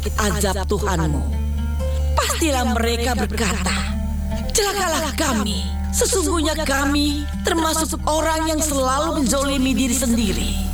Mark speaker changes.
Speaker 1: azab Tuhanmu. Pastilah mereka berkata, celakalah kami. Sesungguhnya kami termasuk orang yang selalu menzolimi diri sendiri.